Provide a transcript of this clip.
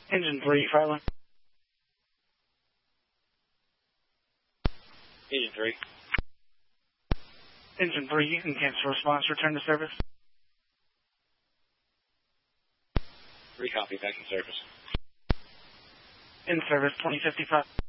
Engine 3, Fryland. Engine 3. Engine 3, you can cancel response, return to service. Recopy, back in service. In service, 2055.